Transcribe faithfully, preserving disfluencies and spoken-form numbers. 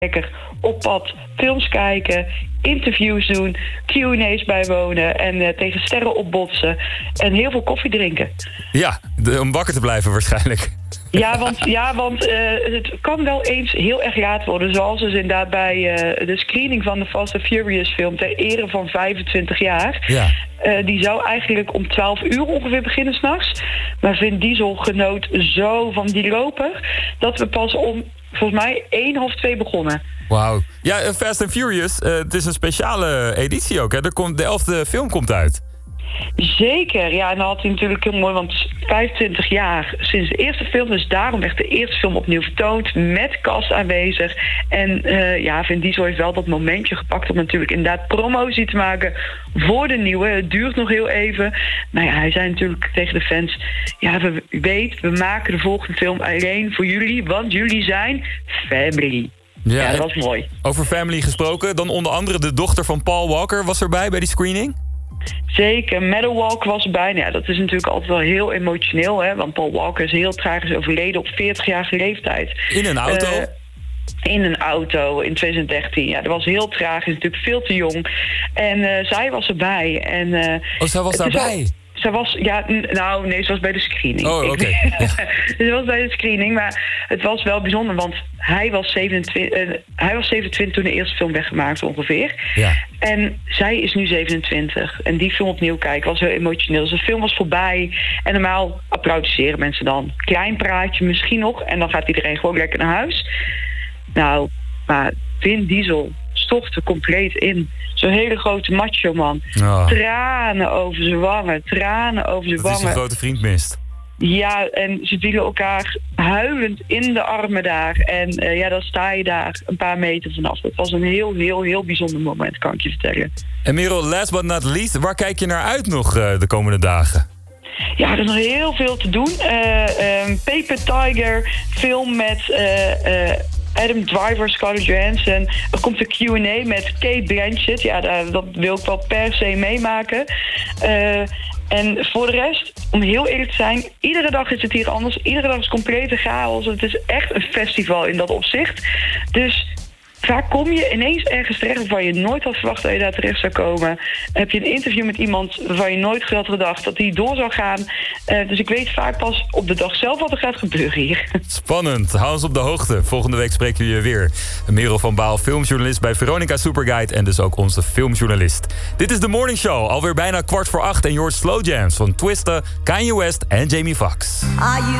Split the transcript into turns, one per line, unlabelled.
lekker op pad films kijken, interviews doen, Q en A's bijwonen en uh, tegen sterren opbotsen en heel veel koffie drinken.
Ja, de, om wakker te blijven waarschijnlijk.
Ja, want, ja, want uh, het kan wel eens heel erg laat worden. Zoals dus inderdaad bij uh, de screening van de Fast and Furious film ter ere van vijfentwintig jaar.
Ja.
Uh, die zou eigenlijk om twaalf uur ongeveer beginnen s'nachts. Maar Vin Diesel genoot zo van die loper dat we pas om, volgens mij, één half twee begonnen.
Wauw. Ja, Fast and Furious, uh, het is een speciale editie ook, hè? Er komt, de elfde film komt uit.
Zeker, ja, en dan had hij natuurlijk heel mooi, want vijfentwintig jaar sinds de eerste film, dus daarom werd de eerste film opnieuw vertoond, met cast aanwezig. En uh, ja, Vin Diesel heeft wel dat momentje gepakt om natuurlijk inderdaad promotie te maken voor de nieuwe. Het duurt nog heel even. Nou ja, hij zei natuurlijk tegen de fans, ja, we weet, we maken de volgende film alleen voor jullie, want jullie zijn family. Ja, ja, dat was mooi.
Over family gesproken, dan onder andere de dochter van Paul Walker was erbij bij die screening?
Zeker, Meadow Walker was erbij. Nou ja, dat is natuurlijk altijd wel heel emotioneel, hè? Want Paul Walker is heel tragisch overleden op veertigjarige leeftijd.
In een auto? Uh,
in een auto in twintig dertien. Ja, dat was heel tragisch, natuurlijk veel te jong. En uh, zij was erbij. En, uh,
oh, zij was daarbij?
Zij was, ja, nou nee, ze was bij de screening.
Oh, oké. Okay. Ja.
Ze was bij de screening, maar het was wel bijzonder, want hij was zevenentwintig, uh, hij was zevenentwintig toen de eerste film werd gemaakt ongeveer.
Ja.
En zij is nu zevenentwintig. En die film opnieuw kijken was heel emotioneel. Dus de film was voorbij. En normaal applaudisseren mensen dan. Klein praatje misschien nog. En dan gaat iedereen gewoon lekker naar huis. Nou, maar Vin Diesel stortte compleet in. Zo'n hele grote macho man. Oh. Tranen over zijn wangen. Tranen over zijn wangen.
Dat is een grote vriend mist.
Ja, en ze vielen elkaar huilend in de armen daar. En uh, ja, dan sta je daar een paar meter vanaf. Dat was een heel, heel, heel bijzonder moment, kan ik je vertellen.
En Merel, last but not least, waar kijk je naar uit nog uh, de komende dagen?
Ja, er is nog heel veel te doen. Uh, um, Paper Tiger, film met Uh, uh, Adam Driver, Scarlett Johansson. Er komt een Q en A met Cate Blanchett. Ja, dat wil ik wel per se meemaken. Uh, en voor de rest, om heel eerlijk te zijn, iedere dag is het hier anders. Iedere dag is complete chaos. Het is echt een festival in dat opzicht. Dus vaak kom je ineens ergens terecht waarvan je nooit had verwacht dat je daar terecht zou komen. Heb je een interview met iemand waarvan je nooit had gedacht dat die door zou gaan. Uh, dus ik weet vaak pas op de dag zelf wat er gaat gebeuren hier.
Spannend. Hou ons op de hoogte. Volgende week spreken we je weer. Merel van Baal, filmjournalist bij Veronica Superguide en dus ook onze filmjournalist. Dit is The Morning Show. Alweer bijna kwart voor acht en je hoort Slow Jams van Twista, Kanye West en Jamie Foxx.
Are you